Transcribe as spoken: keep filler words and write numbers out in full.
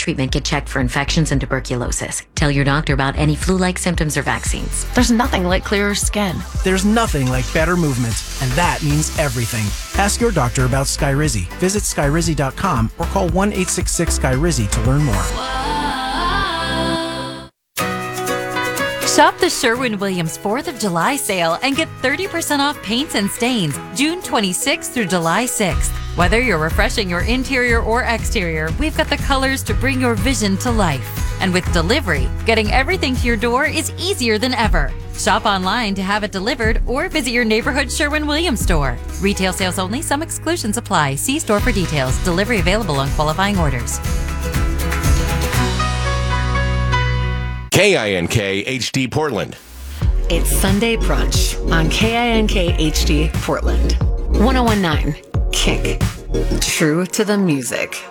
treatment, get checked for infections and tuberculosis. Tell your doctor about any flu-like symptoms or vaccines. There's nothing like clearer skin. There's nothing like better movement, and that means everything. Ask your doctor about Skyrizi. Visit skyrizi dot com or call one eight six six Sky Rizzy to learn more. Shop the Sherwin-Williams fourth of July sale and get thirty percent off paints and stains June twenty-sixth through July sixth. Whether you're refreshing your interior or exterior, we've got the colors to bring your vision to life. And with delivery, getting everything to your door is easier than ever. Shop online to have it delivered or visit your neighborhood Sherwin-Williams store. Retail sales only. Some exclusions apply. See store for details. Delivery available on qualifying orders. K I N K H D Portland. It's Sunday Brunch on K I N K H D Portland. ten nineteen Kick. True to the music.